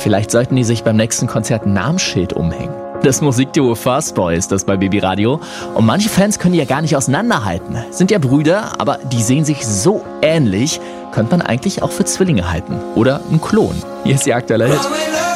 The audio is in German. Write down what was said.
Vielleicht sollten die sich beim nächsten Konzert ein Namensschild umhängen. Das Musikduo Fastboy ist das bei Baby Radio. Und manche Fans können die ja gar nicht auseinanderhalten. Sind ja Brüder, aber die sehen sich so ähnlich. Könnte man eigentlich auch für Zwillinge halten. Oder einen Klon. Hier ist die aktuelle Hit.